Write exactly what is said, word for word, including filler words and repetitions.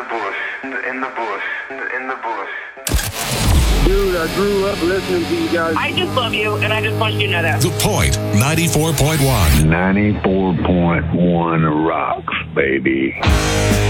the bush, in the, in the bush, in the bush. Dude, I grew up listening to you guys. I just love you, and I just want you to know that. The Point, ninety-four point one. ninety-four point one rocks, baby.